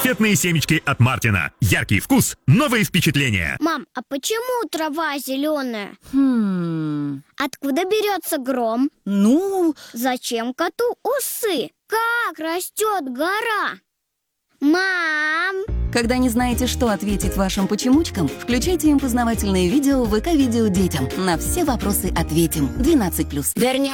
Конфетные семечки от Мартина. Яркий вкус, новые впечатления. Мам, а почему трава зеленая? Откуда берется гром? Зачем коту усы? Как растет гора? Мам! Когда не знаете, что ответить вашим почемучкам, включайте им познавательные видео в ВК-видео детям. На все вопросы ответим. 12+. Вернее,